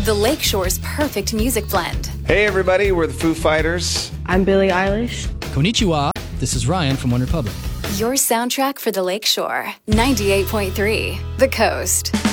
The Lakeshore's perfect music blend. Hey everybody, we're the Foo Fighters. I'm Billie Eilish. Konnichiwa, this is Ryan from OneRepublic. Your soundtrack for the Lakeshore. 98.3 The Coast.